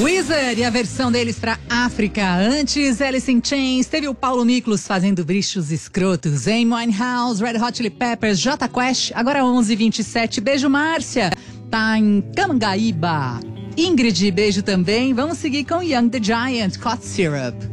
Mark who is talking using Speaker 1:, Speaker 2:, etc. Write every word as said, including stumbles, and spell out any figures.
Speaker 1: Wizard e a versão deles pra África. Antes, Alice in Chains, teve o Paulo Miklos fazendo brichos escrotos. Amy Winehouse, Red Hot Chili Peppers, Jota Quest, agora onze e vinte e sete. Beijo, Márcia. Tá em Camangaíba. Ingrid, beijo também. Vamos seguir com Young the Giant, Cot Syrup.